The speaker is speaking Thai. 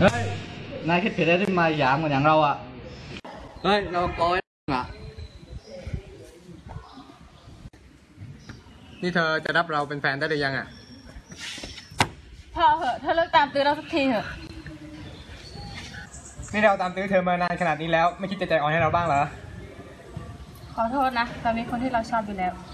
เฮ้ยนายคิดผิดได้ที่มาหยามกันอย่างเราอ่ะเฮ้ยเราโกยอ่ะนี่เธอจะรับเราเป็นแฟนได้หรือยังอ่ะพอเหอะเธอเลิกตามตื้อเราสักทีเถอะนี่เราตามตื้อเธอมานานขนาดนี้แล้วไม่คิดจะใจอ่อนให้เราบ้างเหรอขอโทษนะเรามีคนที่เราชอบอยู่แล้ว